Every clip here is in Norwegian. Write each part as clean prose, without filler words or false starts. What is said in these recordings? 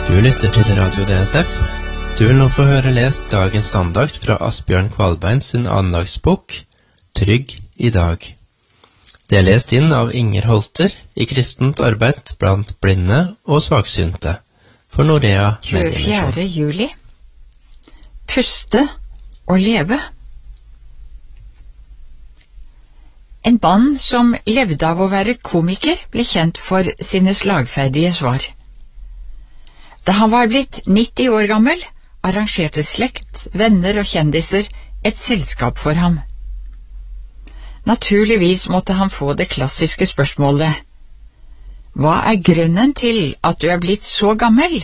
Du lytter til Radio DSF. Du vil nå få høre lest dagens andakt fra Asbjørn Kvalbein sin andagsbok, Trygg i dag. Det er lest inn av Inger Holter i kristent arbeid blant blinde og svaksynte for Norea Mediemisjon. 24. juli. Puste og leve. En mann som levde av å være komiker, ble kjent for sine slagferdige svar. Da han var blitt 90 år gammel, arrangerte slekt, venner og kjendiser et selskap for ham. Naturligvis måtte han få det klassiske spørsmålet: Hva er grunnen til at du er blitt så gammel?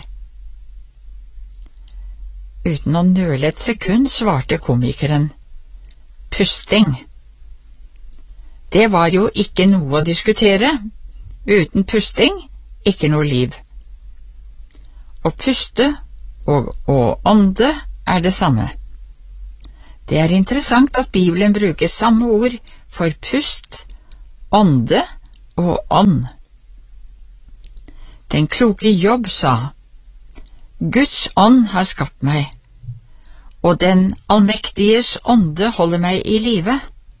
Uten å nøle et sekund svarte komikeren: pusting. Det var jo ikke noe å diskutere. Uten pusting, ikke noe liv. Å puste og å ånde er det samme. Det er interessant at Bibelen bruker samme ord for pust, ånde og ånd. Den kloke Jobb sa: Guds ånd har skapt meg, og den allmektiges ånde holder meg i live.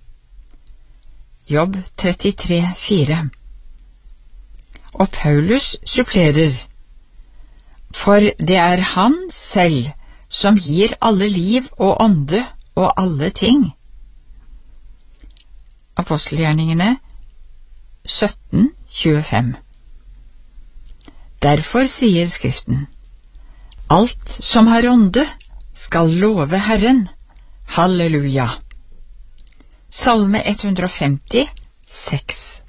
Jobb 33,4. Og Paulus supplerer: For det er han selv som gir alle liv og ånde og alle ting. Apostelgjerningene 17,25. Derfor sier Skriften: Alt som har ånde skal love Herren. Halleluja. Salme 150, 6.